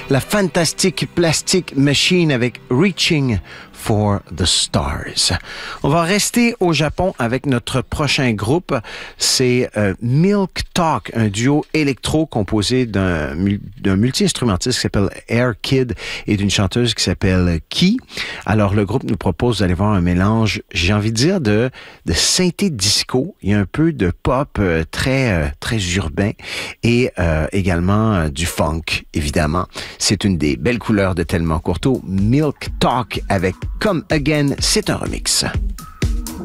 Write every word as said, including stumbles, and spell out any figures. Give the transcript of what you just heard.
la Fantastic Plastic Machine avec Reaching for the Stars. On va rester au Japon avec notre prochain groupe. C'est euh, Milk Talk, un duo électro composé d'un, d'un multi-instrumentiste qui s'appelle Air Kid et d'une chanteuse qui s'appelle Ki. Alors, le groupe nous propose d'aller voir un mélange, j'ai envie de dire, de, de synthé disco. Il y a un peu de pop euh, très, euh, très urbain et euh, également euh, du funk, évidemment. C'est une des belles couleurs de Thelma Courteau. Milk Talk avec Come Again, c'est un remix.